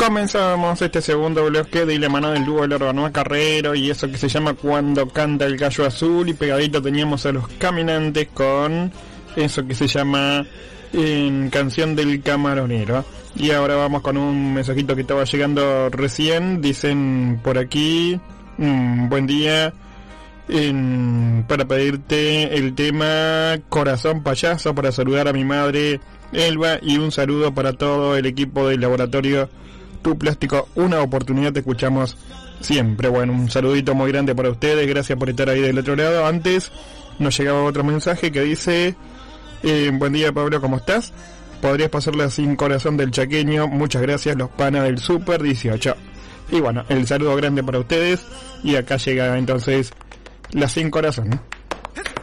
Comenzamos este segundo bloque de la mano del dúo del Urbanoa Carrero y eso que se llama Cuando canta el gallo azul, y pegadito teníamos a Los Caminantes con eso que se llama Canción del Camaronero. Y ahora vamos con un mensajito que estaba llegando recién. Dicen por aquí, buen día, para pedirte el tema Corazón Payaso para saludar a mi madre Elba, y un saludo para todo el equipo del laboratorio Tu Plástico. Una oportunidad, te escuchamos siempre. Bueno, un saludito muy grande para ustedes, gracias por estar ahí del otro lado. Antes nos llegaba otro mensaje que dice, buen día Pablo, ¿cómo estás? ¿Podrías pasarle Sin Corazón del Chaqueño? Muchas gracias, los panas del Super 18. Y bueno, el saludo grande para ustedes, y acá llega entonces la Sin Corazón.